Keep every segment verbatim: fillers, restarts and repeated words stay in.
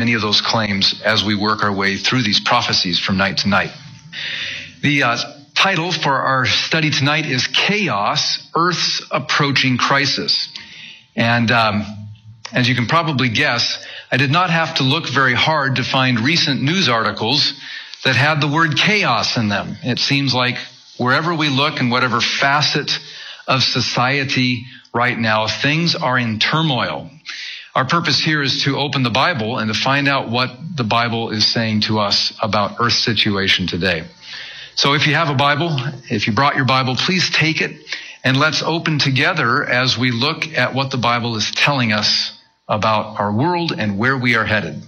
many of those claims as we work our way through these prophecies from night to night. The uh, title for our study tonight is Chaos, Earth's Approaching Crisis. And um, as you can probably guess, I did not have to look very hard to find recent news articles that had the word chaos in them. It seems like wherever we look in whatever facet of society right now, things are in turmoil. Our purpose here is to open the Bible and to find out what the Bible is saying to us about Earth's situation today. So if you have a Bible, if you brought your Bible, please take it and let's open together as we look at what the Bible is telling us about our world and where we are headed.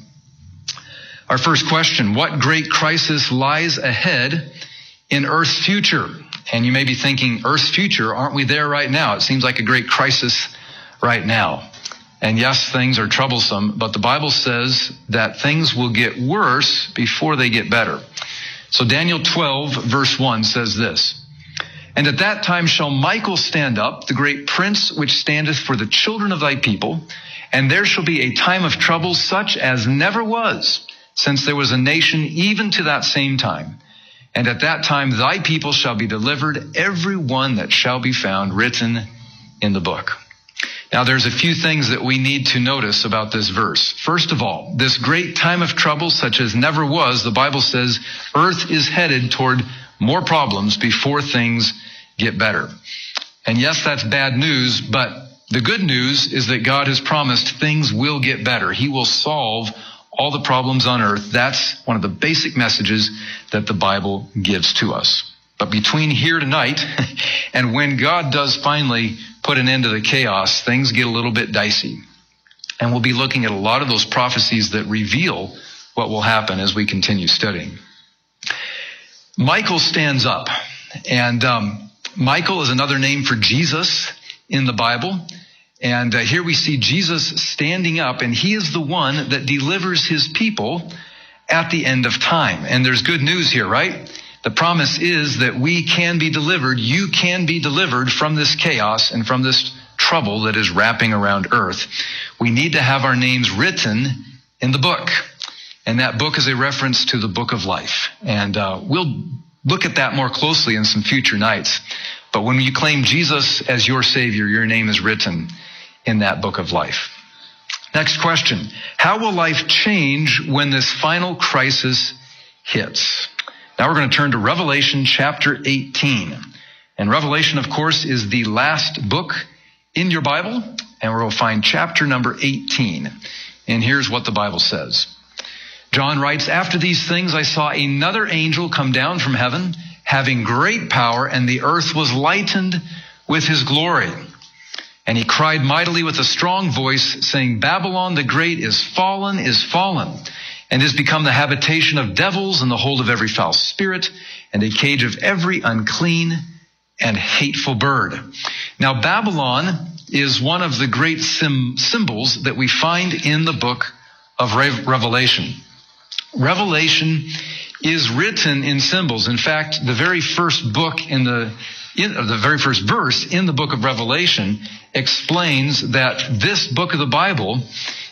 Our first question, what great crisis lies ahead in Earth's future? And you may be thinking, Earth's future, aren't we there right now? It seems like a great crisis right now. And yes, things are troublesome, but the Bible says that things will get worse before they get better. So Daniel twelve, verse one says this, "And at that time shall Michael stand up, the great prince which standeth for the children of thy people, and there shall be a time of trouble such as never was, since there was a nation even to that same time. And at that time thy people shall be delivered, every one that shall be found written in the book." Now there's a few things that we need to notice about this verse. First of all, this great time of trouble such as never was, the Bible says Earth is headed toward more problems before things get better. And yes, that's bad news, but the good news is that God has promised things will get better. He will solve all the problems on earth. That's one of the basic messages that the Bible gives to us. But between here tonight and when God does finally put an end to the chaos, things get a little bit dicey. And we'll be looking at a lot of those prophecies that reveal what will happen as we continue studying. Michael stands up. And um, Michael is another name for Jesus in the Bible. And uh, here we see Jesus standing up, and he is the one that delivers his people at the end of time. And there's good news here, right? The promise is that we can be delivered. You can be delivered from this chaos and from this trouble that is wrapping around earth. We need to have our names written in the book. And that book is a reference to the book of life. And uh, we'll look at that more closely in some future nights. But when you claim Jesus as your Savior, your name is written in that book of life. Next question. How will life change when this final crisis hits? Now we're going to turn to Revelation chapter eighteen. And Revelation, of course, is the last book in your Bible. And we'll find chapter number eighteen. And here's what the Bible says. John writes, "After these things I saw another angel come down from heaven, having great power, and the earth was lightened with his glory. And he cried mightily with a strong voice, saying, Babylon the great is fallen, is fallen, and is become the habitation of devils and the hold of every foul spirit, and a cage of every unclean and hateful bird." Now, Babylon is one of the great sim- symbols that we find in the book of Re- Revelation. Revelation is written in symbols. In fact, the very first book in the in, the very first verse in the book of Revelation explains that this book of the Bible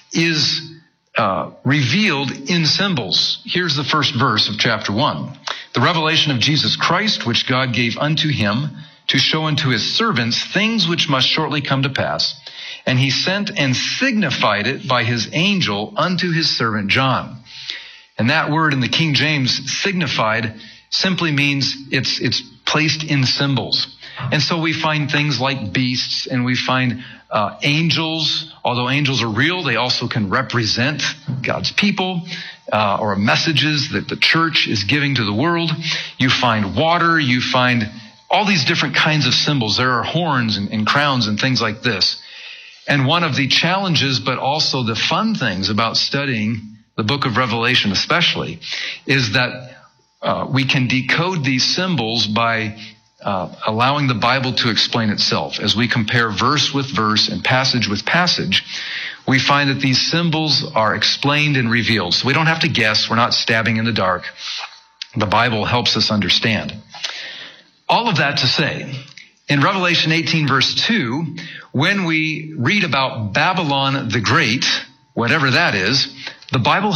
is uh, revealed in symbols. Here's the first verse of chapter one. "The revelation of Jesus Christ, which God gave unto him to show unto his servants things which must shortly come to pass. And he sent and signified it by his angel unto his servant John." And that word in the King James, signified, simply means it's it's placed in symbols. And so we find things like beasts, and we find uh, angels. Although angels are real, they also can represent God's people uh, or messages that the church is giving to the world. You find water, you find all these different kinds of symbols. There are horns and, and crowns and things like this. And one of the challenges, but also the fun things about studying the book of Revelation especially, is that uh, we can decode these symbols by uh, allowing the Bible to explain itself. As we compare verse with verse and passage with passage, we find that these symbols are explained and revealed. So we don't have to guess. We're not stabbing in the dark. The Bible helps us understand. All of that to say, in Revelation eighteen verse two, when we read about Babylon the Great, whatever that is, the Bible